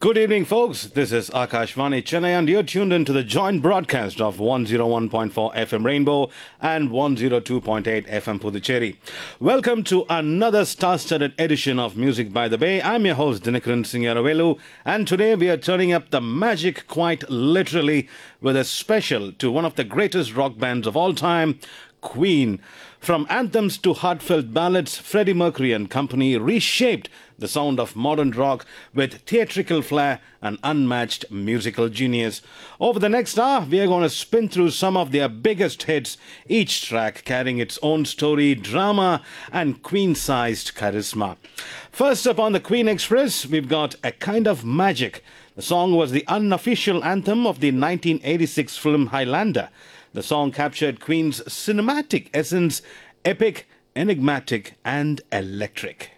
Good evening, folks. This is Akashvani Chennai, and you're tuned into the joint broadcast of 101.4 FM Rainbow and 102.8 FM Puducherry. Welcome to another star-studded edition of Music by the Bay. I'm your host, Dinakaran Singharavelu, and today we are turning up the magic quite literally with a special to one of the greatest rock bands of all time, Queen. From anthems to heartfelt ballads, Freddie Mercury and company reshaped the sound of modern rock with theatrical flair and unmatched musical genius. Over the next hour, we are going to spin through some of their biggest hits, each track carrying its own story, drama, and Queen-sized charisma. First up on the Queen Express, we've got A Kind of Magic. The song was the unofficial anthem of the 1986 film Highlander. The song captured Queen's cinematic essence, epic, enigmatic, and electric.